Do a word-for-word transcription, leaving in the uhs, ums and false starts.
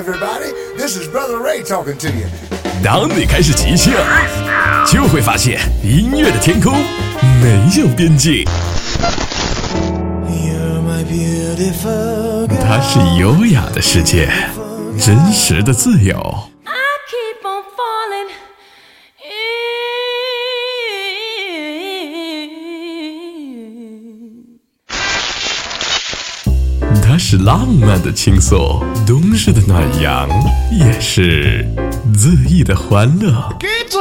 everybody. This is Brother Ray talking to you. 当你开始即兴，就会发现音乐的天空没有边境。它是优雅的世界，真实的自由。它是浪漫的倾诉，冬日的暖阳，也是恣意的欢乐。